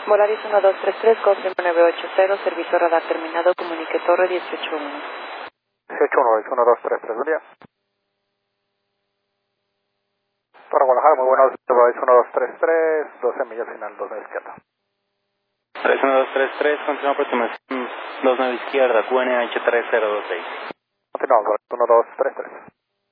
Volaris 1233, confirmo 980, servicio radar terminado, comunique torre 181. 181, es 1233, buen día. Torre Guadalajara, muy buenos días, Volaris 1233, 12 millas final, 29 izquierda. 1233, continúa aproximación 29 izquierda, QNH 3026. Continuamos, Volaris 1233.